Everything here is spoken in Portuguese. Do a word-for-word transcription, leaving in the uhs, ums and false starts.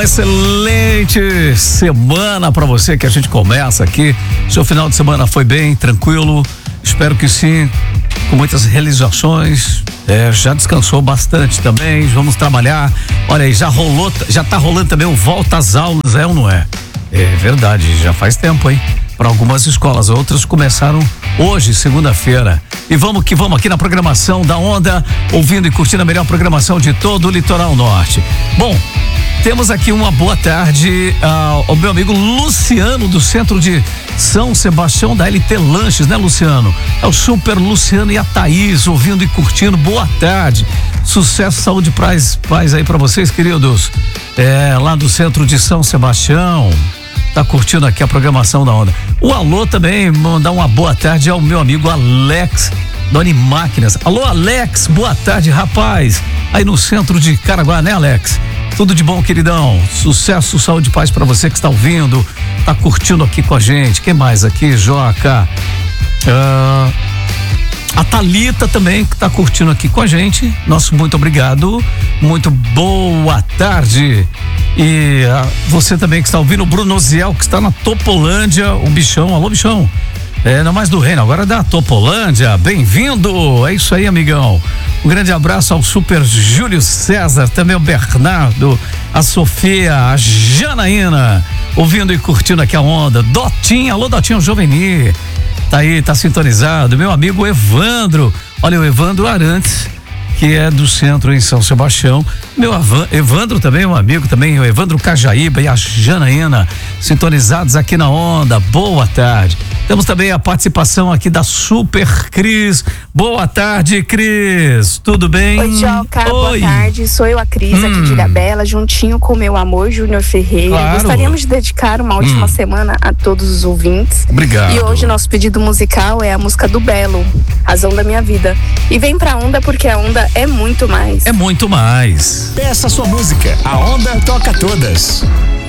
Excelente semana para você que a gente começa aqui. Seu final de semana foi bem, tranquilo? Espero que sim, com muitas realizações. É, já descansou bastante também. Vamos trabalhar. Olha aí, já rolou, já tá rolando também o volta às aulas, é ou não é? É verdade, já faz tempo, hein? Para algumas escolas, outras começaram hoje, segunda-feira. E vamos que vamos aqui na programação da Onda, ouvindo e curtindo a melhor programação de todo o Litoral Norte. Bom, temos aqui uma boa tarde ao, ao meu amigo Luciano, do centro de São Sebastião, da L T Lanches, né, Luciano? É o super Luciano e a Thaís, ouvindo e curtindo. Boa tarde. Sucesso, saúde e paz, paz aí para vocês, queridos. É, lá do centro de São Sebastião. Tá curtindo aqui a programação da Onda. O alô também, mandar uma boa tarde ao meu amigo Alex, Doni Máquinas. Alô, Alex, boa tarde, rapaz. Aí no centro de Caraguá, né, Alex? Tudo de bom, queridão. Sucesso, saúde e paz pra você que está ouvindo, tá curtindo aqui com a gente. Quem mais aqui, Joca? Uh, a Thalita também que tá curtindo aqui com a gente. Nosso muito obrigado. Muito boa tarde. E uh, você também que está ouvindo, o Bruno Ziel, que está na Topolândia, o bichão. Alô, bichão. É, não mais do Reino, agora da Topolândia. Bem-vindo. É isso aí, amigão. Um grande abraço ao super Júlio César, também o Bernardo, a Sofia, a Janaína, ouvindo e curtindo aqui a Onda. Dotinha, alô, Dotinha, o Joveni. Tá aí, tá sintonizado. Meu amigo Evandro. Olha, o Evandro Arantes, que é do centro em São Sebastião. Meu Evandro também, um amigo também, o Evandro Cajaíba e a Janaína, sintonizados aqui na Onda. Boa tarde. Temos também a participação aqui da Super Cris. Boa tarde, Cris. Tudo bem? Oi, Joca. Boa tarde. Sou eu, a Cris, hum. aqui de Ilhabela, juntinho com meu amor, Júnior Ferreira. Claro. Gostaríamos de dedicar uma última hum. semana a todos os ouvintes. Obrigado. E hoje nosso pedido musical é a música do Belo, Razão da Minha Vida. E vem pra Onda porque a Onda é muito mais. É muito mais. Peça sua música. A Onda toca todas.